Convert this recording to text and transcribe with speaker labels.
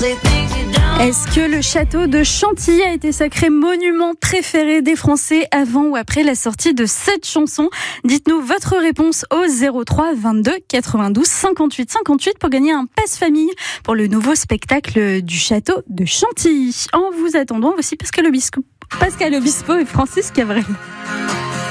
Speaker 1: Est-ce que le château de Chantilly a été sacré monument préféré des Français avant ou après la sortie de cette chanson? Dites-nous votre réponse au 03 22 92 58 58 pour gagner un passe-famille pour le nouveau spectacle du château de Chantilly. En vous attendant, voici Pascal Obispo et Francis Cabrel.